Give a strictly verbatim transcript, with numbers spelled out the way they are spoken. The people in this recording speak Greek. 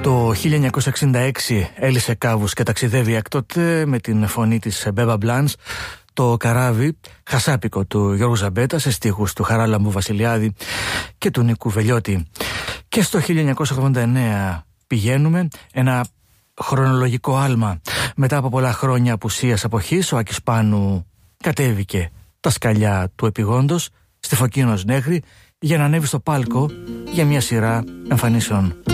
Το χίλια εννιακόσια εξήντα έξι έλυσε κάβους και ταξιδεύει έκτοτε με την φωνή της Μπέμπα Μπλάνς το καράβι χασάπικο του Γιώργου Ζαμπέτα σε στίχους του Χαράλαμπου Βασιλιάδη και του Νίκου Βελιώτη. Και στο χίλια εννιακόσια ογδόντα εννέα πηγαίνουμε, ένα χρονολογικό άλμα. Μετά από πολλά χρόνια απουσίας αποχής, ο Άκης Πάνου κατέβηκε τα σκαλιά του επιγόντος στη Φωκίνος Νέχρη για να ανέβει στο πάλκο για μια σειρά εμφανίσεων.